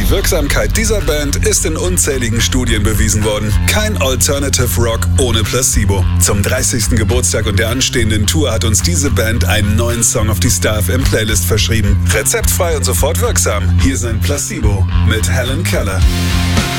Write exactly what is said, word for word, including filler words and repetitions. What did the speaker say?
Die Wirksamkeit dieser Band ist in unzähligen Studien bewiesen worden. Kein Alternative Rock ohne Placebo. Zum dreißigsten Geburtstag und der anstehenden Tour hat uns diese Band einen neuen Song auf die Star F M Playlist verschrieben. Rezeptfrei und sofort wirksam. Hier sind Placebo mit Helen Keller.